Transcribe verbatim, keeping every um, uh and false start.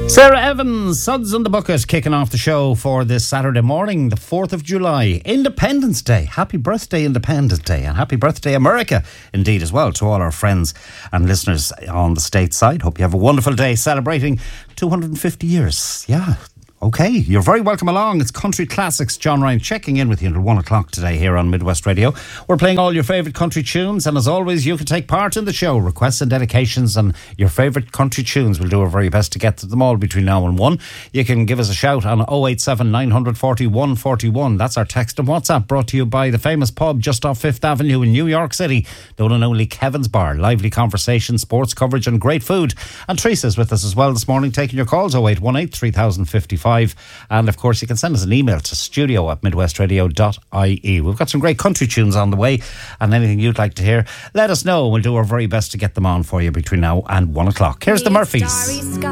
Sarah Evans, Suds on the Bucket, kicking off the show for this Saturday morning, the fourth of July, Independence Day. Happy birthday, Independence Day, and happy birthday, America, indeed, as well, to all our friends and listeners on the stateside. Hope you have a wonderful day celebrating two hundred fifty years. Yeah. Okay, you're very welcome along. It's Country Classics. John Ryan checking in with you until one o'clock today here on Midwest Radio. We're playing all your favourite country tunes, and as always, you can take part in the show. Requests and dedications and your favourite country tunes. We'll do our very best to get to them all between now and one. You can give us a shout on oh eight seven, nine four oh, one four one. That's our text and WhatsApp, brought to you by the famous pub just off Fifth Avenue in New York City. The one and only Kevin's Bar. Lively conversation, sports coverage and great food. And Teresa's with us as well this morning, taking your calls. oh eight one eight, three thousand fifty-five. And of course you can send us an email to studio at midwestradio dot I E. We've got some great country tunes on the way, and anything you'd like to hear, let us know. We'll do our very best to get them on for you between now and one o'clock. Here's the Murphys.